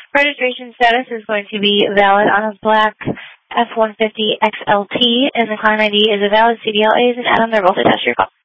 Registration status is going to be valid on a black F-150 XLT, and the client ID is a valid CDL. A's and Adam, they're both attached to your call.